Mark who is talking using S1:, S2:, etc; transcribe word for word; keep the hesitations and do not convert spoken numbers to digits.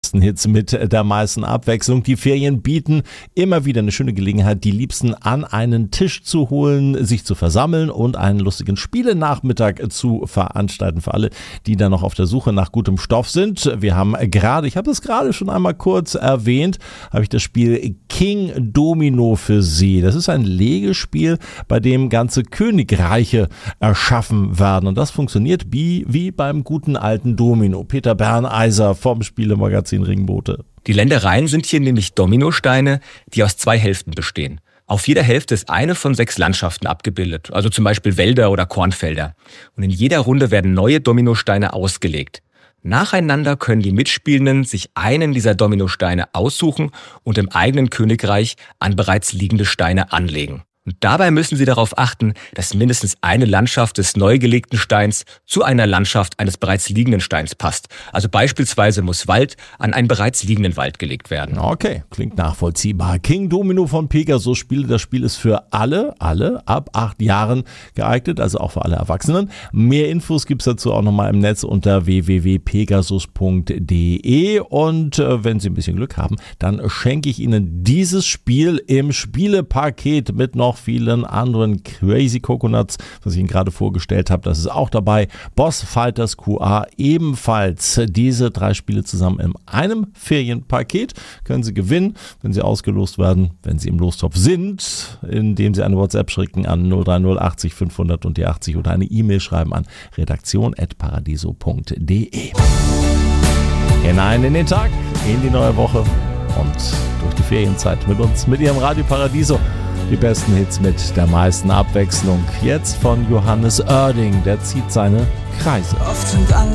S1: Hits mit der meisten Abwechslung. Die Ferien bieten immer wieder eine schöne Gelegenheit, die Liebsten an einen Tisch zu holen, sich zu versammeln und einen lustigen Spielenachmittag zu veranstalten für alle, die da noch auf der Suche nach gutem Stoff sind. Wir haben gerade, ich habe es gerade schon einmal kurz erwähnt, habe ich das Spiel King Domino für Sie. Das ist ein Legespiel, bei dem ganze Königreiche erschaffen werden und das funktioniert wie, wie beim guten alten Domino. Peter Berneiser vom Spielemagazin Ringbote.
S2: Die Ländereien sind hier nämlich Dominosteine, die aus zwei Hälften bestehen. Auf jeder Hälfte ist eine von sechs Landschaften abgebildet, also zum Beispiel Wälder oder Kornfelder. Und in jeder Runde werden neue Dominosteine ausgelegt. Nacheinander können die Mitspielenden sich einen dieser Dominosteine aussuchen und im eigenen Königreich an bereits liegende Steine anlegen. Und dabei müssen sie darauf achten, dass mindestens eine Landschaft des neu gelegten Steins zu einer Landschaft eines bereits liegenden Steins passt. Also beispielsweise muss Wald an einen bereits liegenden Wald gelegt werden.
S1: Okay, klingt nachvollziehbar. King Domino von Pegasus Spiele. Das Spiel ist für alle, alle ab acht Jahren geeignet, also auch für alle Erwachsenen. Mehr Infos gibt's dazu auch nochmal im Netz unter w w w punkt pegasus punkt d e und äh, wenn Sie ein bisschen Glück haben, dann schenke ich Ihnen dieses Spiel im Spielepaket mit noch vielen anderen Crazy Coconuts, was ich Ihnen gerade vorgestellt habe. Das ist auch dabei. Boss Fighters Q A ebenfalls. Diese drei Spiele zusammen in einem Ferienpaket können Sie gewinnen, wenn Sie ausgelost werden, wenn Sie im Lostopf sind, indem Sie eine WhatsApp schicken an null drei null achtzig fünfhundert und die achtzig oder eine E-Mail schreiben an redaktion at paradiso punkt d e. Hinein in den Tag, in die neue Woche und durch die Ferienzeit mit uns, mit Ihrem Radio Paradiso. Die besten Hits mit der meisten Abwechslung. Jetzt von Johannes Oerding, der zieht seine Kreise.
S3: Oft sind